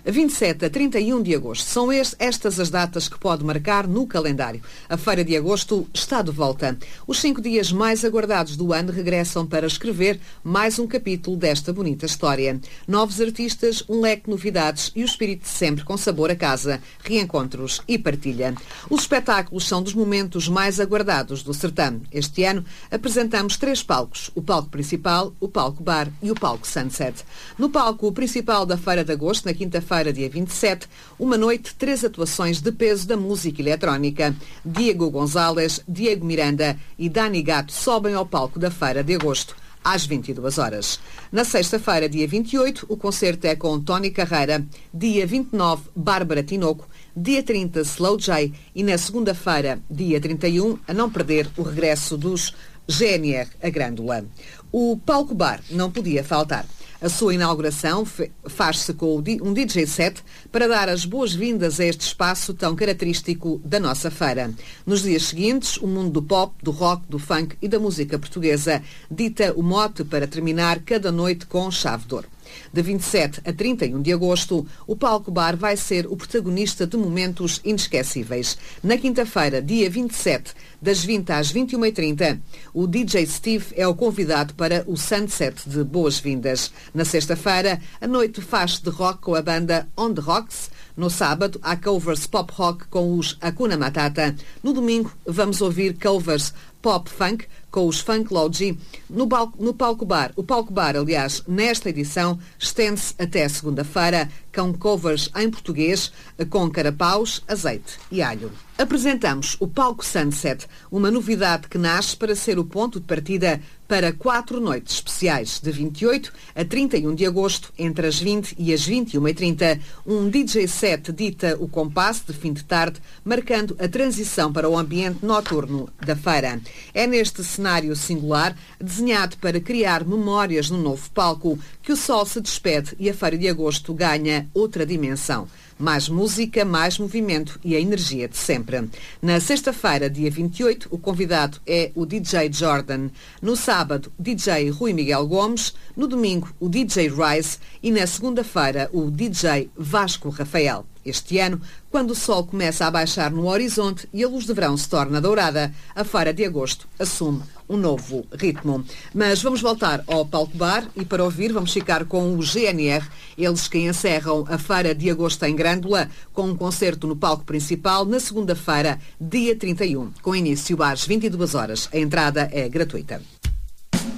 27 a 31 de agosto. São estas as datas que pode marcar no calendário. A Feira de Agosto está de volta. Os 5 dias mais aguardados do ano regressam para escrever mais um capítulo desta bonita história. Novos artistas, um leque de novidades e o espírito de sempre com sabor a casa, reencontros e partilha. Os espetáculos são dos momentos mais aguardados do certame. Este ano apresentamos 3 palcos, o palco principal, o palco bar e o palco Sunset. No palco principal da Feira de Agosto, na quinta-feira, dia 27, uma noite, 3 atuações de peso da música eletrónica. Diego Gonzalez, Diego Miranda e Dani Gato sobem ao palco da Feira de Agosto às 22 horas. Na sexta-feira, dia 28, o concerto é com Tony Carreira, dia 29, Bárbara Tinoco, dia 30, Slow J e na segunda-feira, dia 31, a não perder o regresso dos GNR, a Grândola. O palco bar não podia faltar. A sua inauguração faz-se com um DJ set para dar as boas-vindas a este espaço tão característico da nossa feira. Nos dias seguintes, o mundo do pop, do rock, do funk e da música portuguesa dita o mote para terminar cada noite com chave de ouro. De 27 a 31 de agosto, o Palco Bar vai ser o protagonista de momentos inesquecíveis. Na quinta-feira, dia 27, das 20 às 21h30, o DJ Steve é o convidado para o Sunset de boas-vindas. Na sexta-feira, a noite faz de rock com a banda On The Rocks. No sábado, há covers pop rock com os Hakuna Matata. No domingo, vamos ouvir covers pop funk com os Funk Logi no Palco Bar. O Palco Bar, aliás, nesta edição, estende-se até segunda-feira com covers em português com carapaus, azeite e alho. Apresentamos o Palco Sunset, uma novidade que nasce para ser o ponto de partida para 4 noites especiais, de 28 a 31 de agosto, entre as 20 e as 21h30. Um DJ set dita o compasso de fim de tarde, marcando a transição para o ambiente noturno da feira. É neste cenário singular, desenhado para criar memórias no novo palco, que o sol se despede e a Feira de Agosto ganha outra dimensão. Mais música, mais movimento e a energia de sempre. Na sexta-feira, dia 28, o convidado é o DJ Jordan. No sábado, DJ Rui Miguel Gomes. No domingo, o DJ Rise. E na segunda-feira, o DJ Vasco Rafael. Este ano, quando o sol começa a baixar no horizonte e a luz de verão se torna dourada, a Feira de Agosto assume um novo ritmo. Mas vamos voltar ao Palco Bar e para ouvir vamos ficar com o GNR, eles que encerram a Feira de Agosto em Grândola com um concerto no palco principal na segunda-feira, dia 31, com início às 22 horas. A entrada é gratuita.